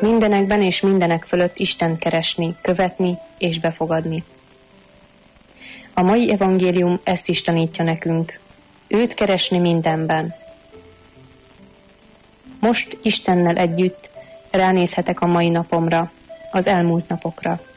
Mindenekben és mindenek fölött Istent keresni, követni és befogadni. A mai evangélium ezt is tanítja nekünk. Őt keresni mindenben. Most Istennel együtt ránézhetek a mai napomra, az elmúlt napokra.